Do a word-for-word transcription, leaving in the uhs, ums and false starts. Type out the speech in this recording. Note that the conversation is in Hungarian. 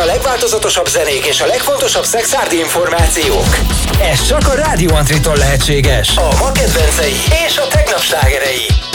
a legváltozatosabb zenék és a legfontosabb szexárdi információk. Ez csak a Rádió Antritól lehetséges. A ma kedvencei és a tegnap slágerei.